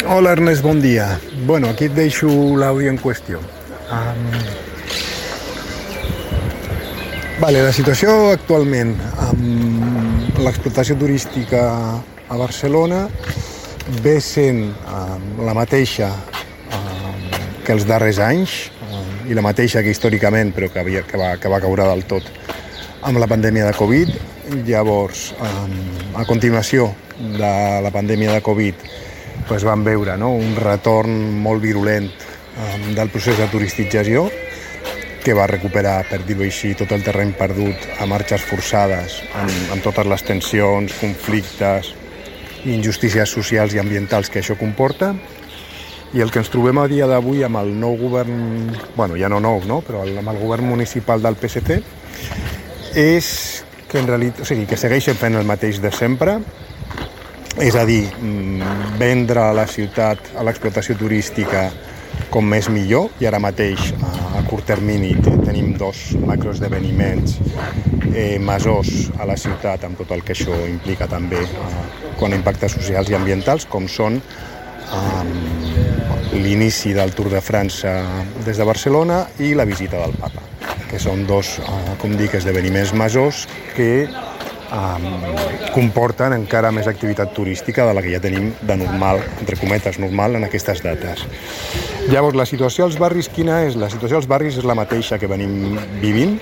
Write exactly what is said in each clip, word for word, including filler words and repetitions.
Hola Ernest, bon dia. Bueno, aquí et deixo l'àudio en qüestió. Um, vale, la situació actualment amb l'explotació turística a Barcelona ve sent um, la mateixa um, que els darrers anys um, i la mateixa que històricament, però que, havia, que, va, que va caure del tot amb la pandèmia de Covid. Llavors, um, a continuació de la pandèmia de Covid, pues vam veure, no?, un retorn molt virulent um, del procés de turistització que va recuperar, per dir-ho així, tot el terreny perdut a marxes forçades, amb, amb totes les tensions, conflictes i injustícies socials i ambientals que això comporta. I el que ens trobem a dia d'avui amb el nou govern, bueno, ja no nou, no?, però amb el govern municipal del P S C és que en realitat, o sigui, que segueixen fent el mateix de sempre. És a dir, vendre a la ciutat, a l'explotació turística com més millor, i ara mateix a curt termini tenim dos macroesdeveniments eh, majors a la ciutat, amb tot el que això implica també eh, quan a impactes socials i ambientals, com són eh, l'inici del Tour de França des de Barcelona i la visita del Papa, que són dos, eh, com dic, esdeveniments majors que Um, comporten encara més activitat turística de la que ja tenim de normal, entre cometes, normal en aquestes dates. Llavors, la situació als barris quina és? La situació als barris és la mateixa que venim vivint.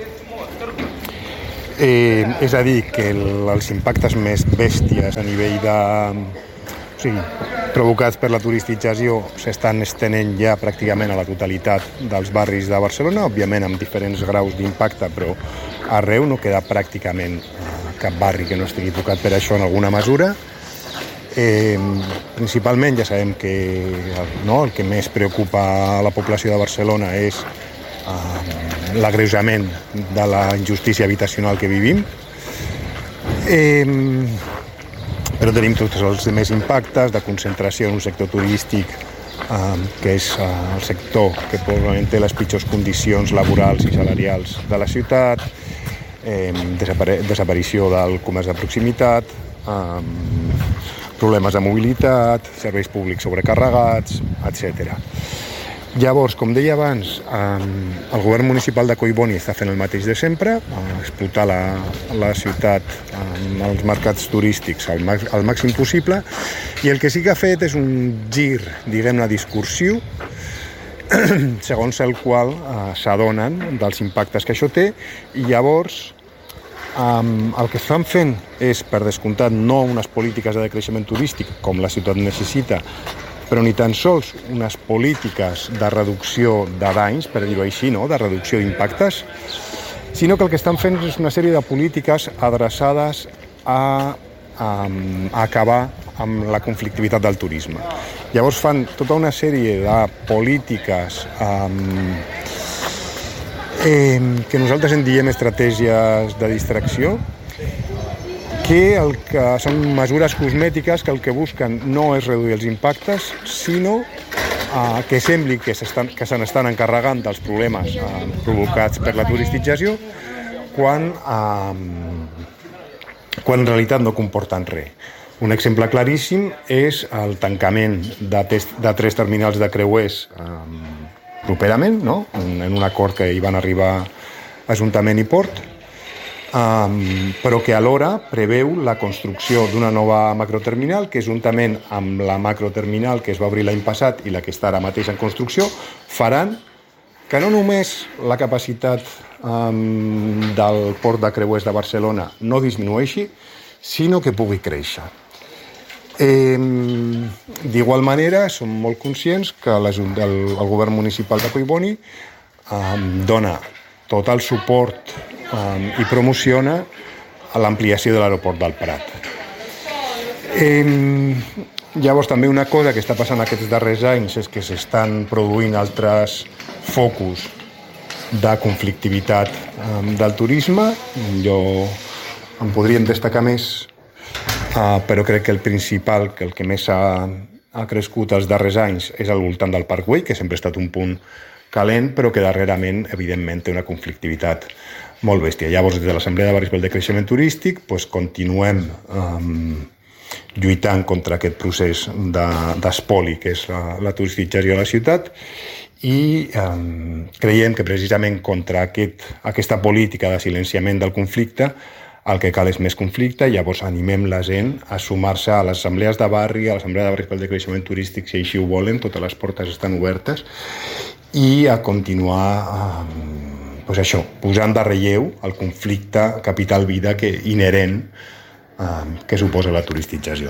Eh, és a dir, que el, els impactes més bèsties a nivell de... O sigui, provocats per la turistització s'estan estenent ja pràcticament a la totalitat dels barris de Barcelona, òbviament amb diferents graus d'impacte, però arreu no queda pràcticament cap barri que no estigui tocat per això en alguna mesura. Eh, principalment ja sabem que no, el que més preocupa a la població de Barcelona és eh, l'agreujament de la injustícia habitacional que vivim. Eh, però tenim tots els més impactes de concentració en un sector turístic eh, que és eh, el sector que probablement té les pitjors condicions laborals i salarials de la ciutat, eh, desapare- desaparició del comerç de proximitat, eh, problemes de mobilitat, serveis públics sobrecarregats, etcètera. Llavors, com deia abans, eh, el govern municipal de Collboni està fent el mateix de sempre, eh, explotar la, la ciutat amb eh, els mercats turístics al, al màxim possible, i el que sí que ha fet és un gir, diguem-ne, discursiu, segons el qual eh, s'adonen dels impactes que això té, i llavors um, el que estan fent és, per descomptat, no unes polítiques de decreixement turístic com la ciutat necessita, però ni tan sols unes polítiques de reducció de danys, per dir-ho així, no?, de reducció d'impactes, sinó que el que estan fent és una sèrie de polítiques adreçades a, a, a acabar amb la conflictivitat del turisme. Llavors fan tota una sèrie de polítiques um, eh, que nosaltres en diem estratègies de distracció, que, el que són mesures cosmètiques que el que busquen no és reduir els impactes, sinó uh, que sembli que s'estan, que se n'estan encarregant dels problemes uh, provocats per la turistització, quan, uh, quan en realitat no comporten res. Un exemple claríssim és el tancament de, test, de tres terminals de creuers um, properament, no?, en, en un acord que hi van arribar Ajuntament i Port, um, però que alhora preveu la construcció d'una nova macroterminal que, juntament amb la macroterminal que es va obrir l'any passat i la que està ara mateix en construcció, faran que no només la capacitat um, del port de creuers de Barcelona no disminueixi, sinó que pugui créixer. Eh, d'igual manera, som molt conscients que el, el govern municipal de Collboni eh, dona tot el suport eh, i promociona a l'ampliació de l'aeroport del Prat. Eh, llavors, també una cosa que està passant aquests darrers anys és que s'estan produint altres focus de conflictivitat eh, del turisme. Jo en podríem destacar més, Uh, però crec que el principal, que el que més ha, ha crescut els darrers anys és al voltant del Parkway, que sempre ha estat un punt calent, però que darrerament, evidentment, té una conflictivitat molt bèstia. Llavors, des de l'Assemblea de Barris pel Decreixement Turístic, pues, continuem um, lluitant contra aquest procés de, d'espoli que és la, la turistització a la ciutat, i eh, creiem que precisament contra aquest, aquesta política de silenciament del conflicte el que cal és més conflicte. Llavors animem la gent a sumar-se a les assemblees de barri, a l'assemblea de barris pel decreixement turístic, si així ho volen, totes les portes estan obertes, i a continuar eh, doncs això, posant de relleu el conflicte capital-vida que inherent eh, que suposa la turistització.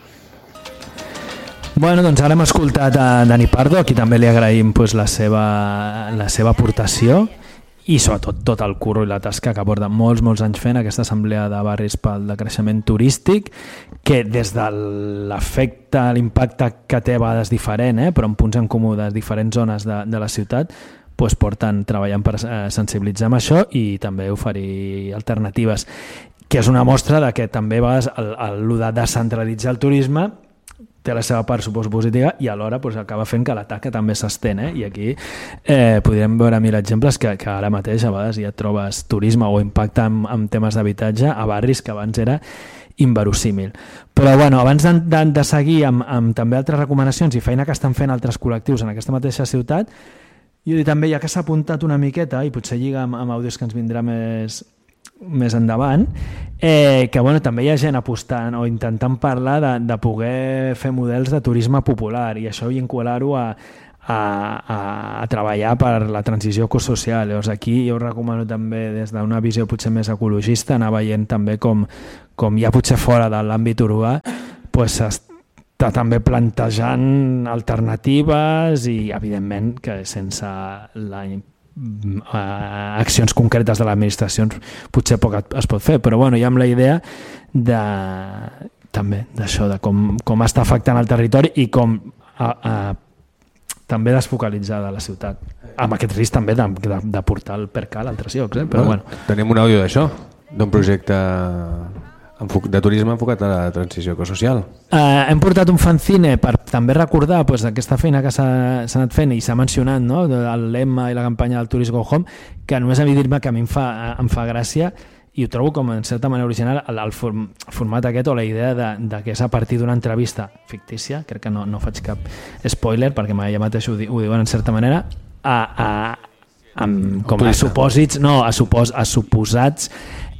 Bueno, doncs ara hem escoltat a Dani Pardo, a qui també li agraïm pues, la, seva, la seva aportació i sobretot tot el curro i la tasca que porta molts, molts anys fent aquesta assemblea de barris pel decreixement turístic, que des de l'efecte, l'impacte que té a vegades diferent, eh, però en punts en comú de diferents zones de, de la ciutat, pues, porten treballant per eh, sensibilitzar amb això i també oferir alternatives, que és una mostra de que també a vegades el, el, el de descentralitzar el turisme té la seva part, suposo, positiva i alhora pues, acaba fent que l'atac també s'estén. Eh? I aquí eh, podríem veure mil exemples que, que ara mateix a vegades ja trobes turisme o impacte en, en temes d'habitatge a barris que abans era inverosímil. Però bueno, abans de, de, de seguir amb, amb també altres recomanacions i feina que estan fent altres col·lectius en aquesta mateixa ciutat, jo també, ja que s'ha apuntat una miqueta i potser lliga amb, amb àudios que ens vindrà més més endavant, eh, que bueno, també hi ha gent apostant o intentant parlar de, de poder fer models de turisme popular i això vincular-ho a, a, a, a treballar per la transició ecosocial. Llavors aquí jo us recomano també des d'una visió potser més ecologista anar veient també com, com ja potser fora de l'àmbit urbà pues, està també plantejant alternatives i evidentment que sense la accions concretes de les administracions potser poc es pot fer, però bueno, ja amb la idea de, també d'això, de com, com està afectant el territori i com a, a, també desfocalitzar de la ciutat, amb aquest risc també de, de, de portar el percal a altres llocs, eh? Però bueno, bueno. Tenim un àudio d'això, d'un projecte de turisme enfocat a la transició ecosocial. Uh, hem portat un fanzine per també recordar pues, aquesta feina que s'ha, s'ha anat fent i s'ha mencionat, no? El lema i la campanya del Tourist Go Home, que només hem de dir-me que a mi em fa, em fa gràcia i ho trobo com en certa manera original el, el form, format aquest o la idea de, de que és a partir d'una entrevista fictícia, crec que no, no faig cap spoiler perquè ja mateix ho, di, ho diuen en certa manera, a, a, amb, com a supòsits, no, a, supos, a suposats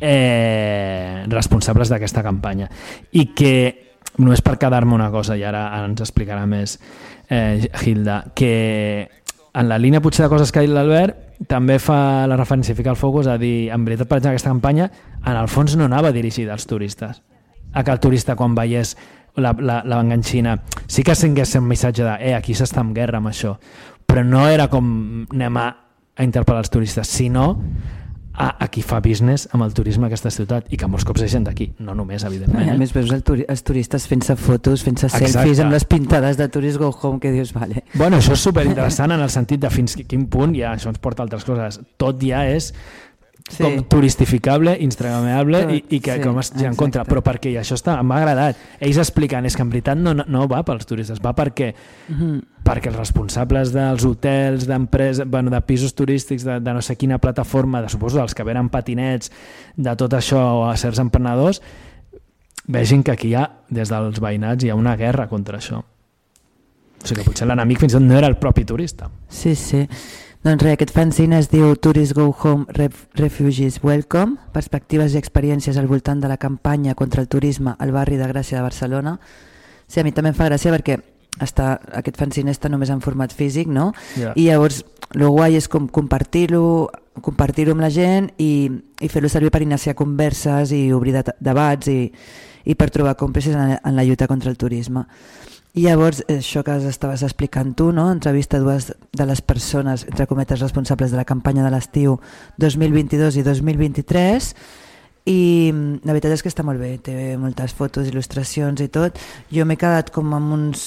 eh, responsables d'aquesta campanya i que només per quedar-me una cosa i ara ens explicarà més eh, Hilda, que en la línia potser de coses que ha dit l'Albert també fa la referència i fica el focus a dir, en veritat per exemple aquesta campanya en el fons no anava dirigida als turistes, a que el turista quan veiés la, la, la enganxina sí que tingués un missatge de eh, aquí s'està en guerra amb això, però no era com anem a, a interpel·lar els turistes, sinó a, a qui fa business amb el turisme a aquesta ciutat i que molts cops hi ha gent d'aquí, no només evidentment. A més veus el turi- els turistes fent-se fotos, fent-se selfies amb les pintades de Tourist Go Home que dius, vale. Bueno, això és superinteressant en el sentit de fins quin punt ja això ens porta a altres coses. Tot ja és sí. com turistificable, instagramable i, i que sí, com es en contra, però perquè això està, m'ha agradat. Ells expliquen, és que en veritat no, no va pels turistes, va perquè mm-hmm. perquè els responsables dels hotels, d'empreses, bueno, de pisos turístics, de, de no sé quina plataforma, de suposo dels que venen patinets, de tot això, o a certs emprenedors, vegin que aquí hi ha, des dels veïnats, hi ha una guerra contra això. O sigui que potser l'enemic fins i tot no era el propi turista. Sí, sí. Doncs res, aquest fanzine es diu Tourist Go Home, Ref- Refugees Welcome, perspectives i experiències al voltant de la campanya contra el turisme al barri de Gràcia de Barcelona. Sí, a mi també em fa gràcia perquè està, aquest fanzine està només en format físic, no? Yeah. I llavors el guai és com compartir-lo compartir-ho amb la gent i, i fer-lo servir per iniciar converses i obrir de, debats i, i per trobar còmplices en, en la lluita contra el turisme. I llavors això que estaves explicant tu, no? Entrevista dues de les persones, entre cometes, responsables de la campanya de l'estiu dos mil vint-i-dos i dos mil vint-i-tres, i la veritat és que està molt bé, té moltes fotos, il·lustracions i tot. Jo m'he quedat com amb uns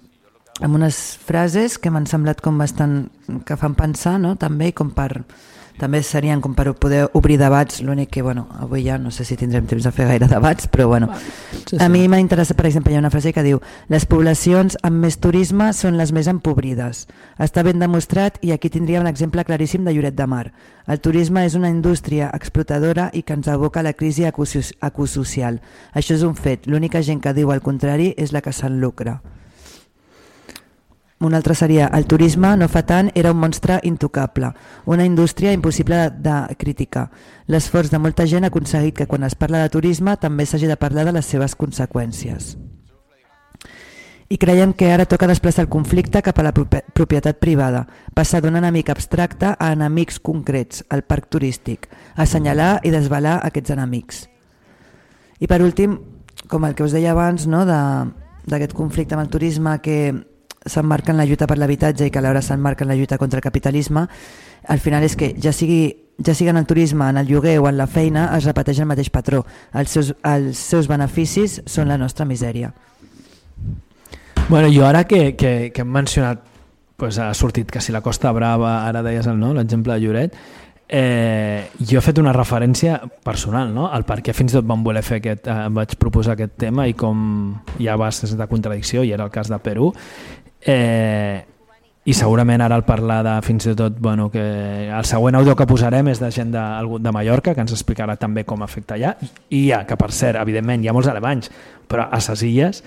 amb unes frases que m'han semblat com bastant que fan pensar, no? També com per també serien com per poder obrir debats, l'únic que, bueno, avui ja no sé si tindrem temps de fer gaire debats, però bueno, sí, sí. A mi m'interessa, per exemple, hi ha una frase que diu: les poblacions amb més turisme són les més empobrides. Està ben demostrat, i aquí tindríem un exemple claríssim de Lloret de Mar. El turisme és una indústria explotadora i que ens aboca a la crisi ecosocial. Això és un fet. L'única gent que diu el contrari és la que se'n lucra. Un altre seria: el turisme no fa tant era un monstre intocable, una indústria impossible de, de criticar. L'esforç de molta gent ha aconseguit que quan es parla de turisme també s'hagi de parlar de les seves conseqüències. I creiem que ara toca desplaçar el conflicte cap a la propietat privada, passar d'un enemic abstracte a enemics concrets, al parc turístic, assenyalar i desvelar aquests enemics. I per últim, com el que us deia abans, no, d'aquest conflicte amb el turisme que s'emmarca en la lluita per l'habitatge i que alhora s'emmarca en la lluita contra el capitalisme, al final és que ja sigui, ja sigui en el turisme, en el lloguer o en la feina, es repeteix el mateix patró. Els seus, els seus beneficis són la nostra misèria. Bueno, jo ara que, que, que hem mencionat, pues ha sortit que si la Costa Brava, ara deies el no, l'exemple de Lloret, eh, jo he fet una referència personal, no? El per què fins i tot vam voler fer aquest, eh, vaig proposar aquest tema i com hi ha bases de contradicció, i era el cas de Perú, eh, i segurament ara al parlar de fins i tot, bueno, que el següent àudio que posarem és de gent de, de Mallorca, que ens explicarà també com afecta allà, i ja, que per cert, evidentment hi ha molts alemanys, però a ses illes,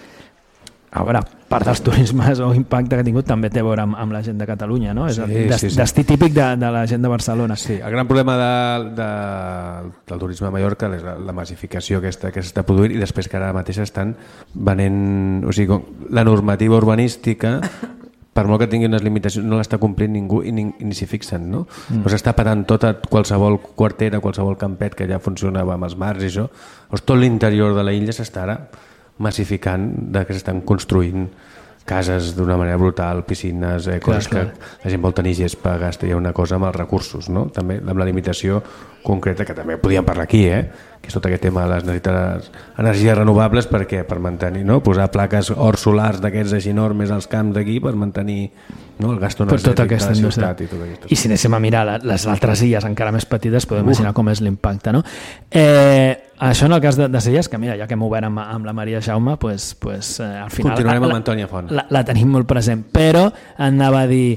a veure, part dels turismes o impacte que ha tingut també té a veure amb, amb la gent de Catalunya, no? Sí, és el destí, sí, sí. destí típic de, de la gent de Barcelona. Sí, el gran problema de, de, del turisme a Mallorca és la, la massificació aquesta que s'està produint, i després que ara mateix estan venent, o sigui, la normativa urbanística, per molt que tingui unes limitacions, no l'està complint ningú i ni, ni s'hi fixen, no? Mm. O s'està patant tota qualsevol quartera, qualsevol campet que ja funcionava amb els mars i això, doncs tot l'interior de la illa s'està ara massificant, de que s'estan construint cases d'una manera brutal, piscines, eh, coses clar, clar. que la gent vol tenir gespa, gasta, hi ha una cosa amb els recursos, no? També amb la limitació concreta, que també podíem parlar aquí, eh? Que és tot aquest tema de les necessitats energies renovables, perquè per mantenir, no? Posar plaques hors solars d'aquests així enormes als camps d'aquí per mantenir, no? El gasto energètic de la ciutat i tot això. I si anéssim a mirar les altres illes encara més petites, podem imaginar com és l'impacte, no? Eh, això en el cas de, de Celles, que mira, ja que m'ho ven amb, amb la Maria Jaume, pues, pues, eh, al final continuarem la, amb Antònia Font. La, la tenim molt present, però anava a dir,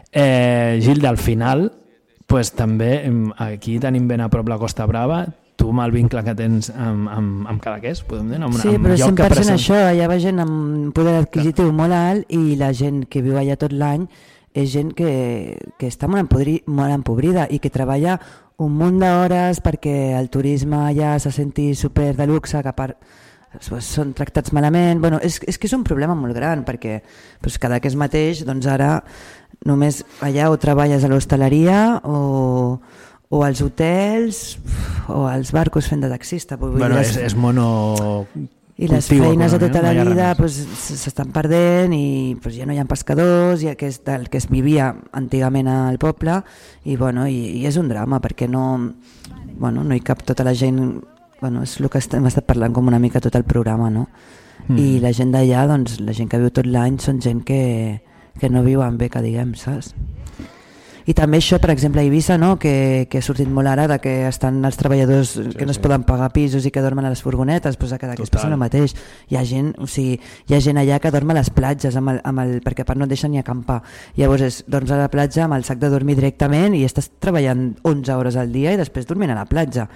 eh, Gilda, al final pues, també aquí tenim ben a prop la Costa Brava, tu amb el vincle que tens amb, amb, amb Cadaqués, podem dir? Amb, sí, amb però cent per cent present... això, allà va gent amb poder adquisitiu molt alt, i la gent que viu allà tot l'any és gent que, que està molt, empodri, molt empobrida i que treballa un munt d'hores perquè el turisme allà se senti super de luxe, que a part són tractats malament. Bueno, és, és que és un problema molt gran, perquè doncs, Cadaqués mateix, doncs ara només allà o treballes a l'hostaleria o, o als hotels o als barcos fent de taxista. Bueno, és, és mono... I les feines de tota la vida s'estan perdent, i pues, ja no hi ha pescadors, i que és del que es vivia antigament al poble, i, bueno, i, i és un drama perquè no, bueno, no hi cap tota la gent. Bueno, és el que hem estat parlant com una mica tot el programa, no? Mm. I la gent d'allà, doncs, la gent que viu tot l'any són gent que, que no viuen bé, que diguem, saps? I també això, per exemple, a Eivissa, no? que, que ha sortit molt ara, de que estan els treballadors sí, que no es sí. poden pagar pisos i que dormen a les furgonetes, doncs a Cadaqués passa el mateix. Hi ha gent, o sigui, hi ha gent allà que dorm a les platges, amb el, amb el, perquè a part no et deixen ni acampar. Llavors és, dorms a la platja amb el sac de dormir directament i estàs treballant onze hores al dia i després dormint a la platja.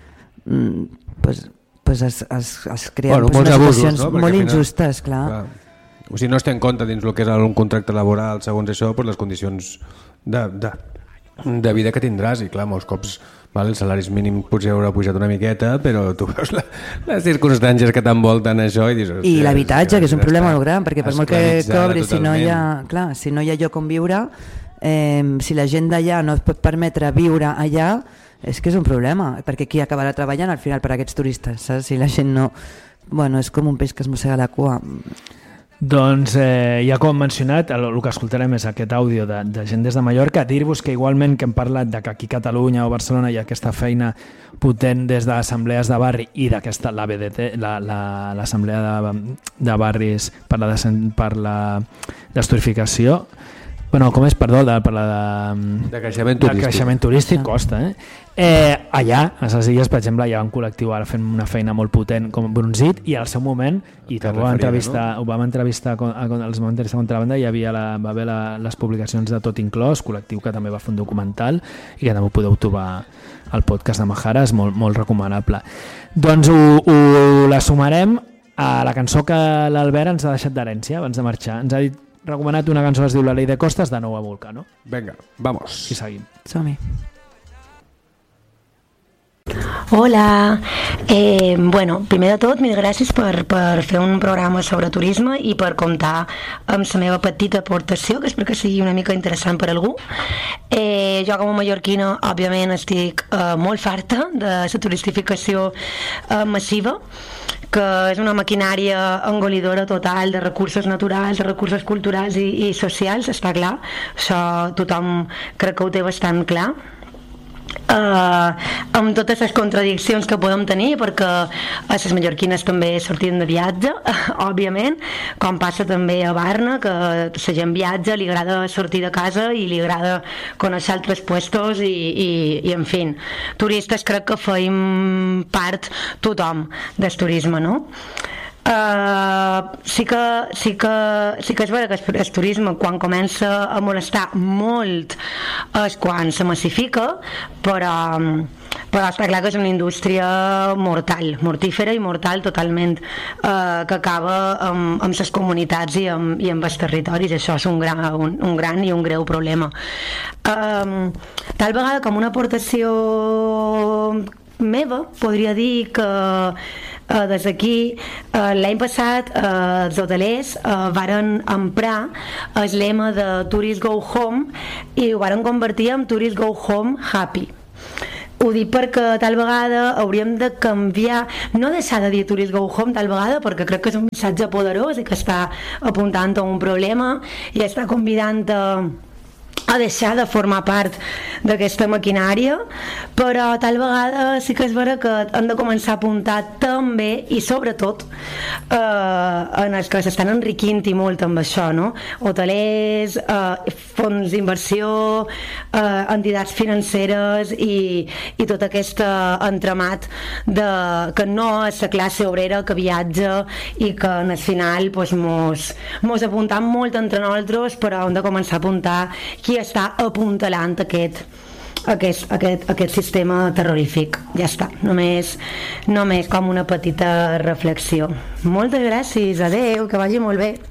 Mm, pues, pues es, es, es creen bueno, pues, unes abusos, situacions no? molt final, injustes, clar. clar. O sigui, no es té en compte dins el que és un contracte laboral, segons això, pues les condicions de, de, de vida que tindràs, i clar, molts cops val, el salari mínim potser haurà pujat una miqueta, però tu veus la, les circumstàncies que t'envolten això i dius... I l'habitatge, que és un problema molt gran, perquè per molt que cobri, si no hi ha, clar, si no hi ha lloc on viure, eh, si la gent d'allà no es pot permetre viure allà, és que és un problema, perquè qui acabarà treballant al final per a aquests turistes, saps? Si la gent no... Bueno, és com un peix que es mossega la cua. Doncs eh, ja com hem mencionat, el, el que escoltarem és aquest àudio de, de gent des de Mallorca. Dir-vos que igualment que hem parlat de que aquí a Catalunya o Barcelona hi ha aquesta feina potent des de assemblees de barri i d'aquesta, l'A B D T, l'assemblea la, la, de, de barris per la, per la destorificació, Bueno, com és, perdó, de parlar de, de creixement turístic. De creixement turístic costa, eh? eh? Allà, a les illes, per exemple, hi ha un col·lectiu ara fent una feina molt potent com Brunzit, i al seu moment, i també ho vam entrevistar, no? ho vam entrevistar els vam entrevistar Contrabanda, hi havia la, va haver la, les publicacions de Tot Inclòs, col·lectiu que també va fer un documental i que també ho podeu trobar al podcast de Mahara, és molt, molt recomanable. Doncs ho, ho la sumarem a la cançó que l'Albert ens ha deixat d'herència abans de marxar. Ens ha dit recomanat una cançó que es diu La Ley de Costas, de nou a Volcano. Venga, vamos. I seguim. Som-hi. Hola, eh, bueno, primer de tot, mil gràcies per, per fer un programa sobre turisme i per comptar amb la meva petita aportació, que espero que sigui una mica interessant per a algú. Eh, jo com a mallorquina, òbviament, estic eh, molt farta de la turistificació eh, massiva, que és una maquinària engolidora total de recursos naturals, de recursos culturals i, i socials, està clar. Això tothom crec que ho té bastant clar. Uh, amb totes les contradiccions que podem tenir, perquè a les mallorquines també sortim de viatge, òbviament, com passa també a Barna, que la gent viatja, li agrada sortir de casa i li agrada conèixer altres puestos i, i, i en fi, turistes crec que feim part tothom del turisme, no? Uh, sí, que, sí, que, sí que és vera que el turisme quan comença a molestar molt és quan se massifica, però, però està clar que és una indústria mortal, mortífera i mortal totalment, uh, que acaba amb, amb les comunitats i amb, i amb els territoris. Això és un gran, un, un gran i un greu problema. Uh, tal vegada com una aportació meva podria dir que Uh, des d'aquí, uh, l'any passat uh, els hotelers uh, varen emprar el lema de Tourist Go Home i ho varen convertir en Tourist Go Home Happy. Ho dic perquè tal vegada hauríem de canviar, no deixar de dir Tourist Go Home tal vegada, perquè crec que és un missatge poderós i que està apuntant a un problema i està convidant a a deixar de formar part d'aquesta maquinària, però tal vegada sí que és vera que hem de començar a apuntar també i sobretot eh, en els que s'estan enriquint i molt amb això, no? Hotelers, eh, fons d'inversió, eh, entitats financeres i, i tot aquest entramat de, que no és la classe obrera que viatja i que al final pues, mos, mos apuntam molt entre nosaltres, però hem de començar a apuntar qui està apuntalant aquest, aquest, aquest, aquest sistema terrorífic. Ja està, només, només com una petita reflexió. Moltes gràcies, adeu, que vagi molt bé.